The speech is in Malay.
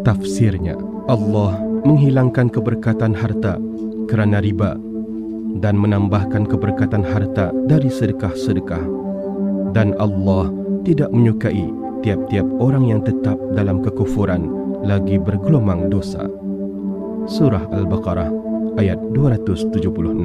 Tafsirnya, Allah menghilangkan keberkatan harta kerana riba dan menambahkan keberkatan harta dari sedekah-sedekah. Dan Allah tidak menyukai tiap-tiap orang yang tetap dalam kekufuran lagi bergelumang dosa. Surah Al-Baqarah ayat 276.